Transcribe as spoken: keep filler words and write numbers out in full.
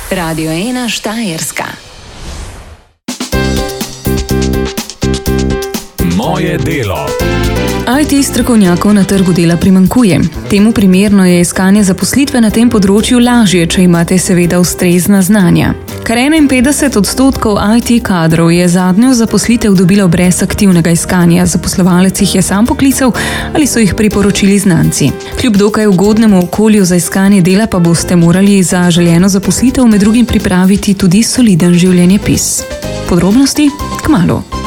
Radio ena Štajerska. Moje delo. I T strokovnjakov na trgu dela primanjkuje. Temu primerno je iskanje zaposlitve na tem področju lažje, če imate seveda ustrezna znanja. Kar enainpetdeset odstotkov I T kadrov je zadnjo zaposlitev dobilo brez aktivnega iskanja, zaposlovalec jih je sam poklical ali so jih priporočili znanci. Kljub dokaj ugodnemu okolju za iskanje dela pa boste morali za željeno zaposlitev med drugim pripraviti tudi soliden življenjepis. Podrobnosti kmalu.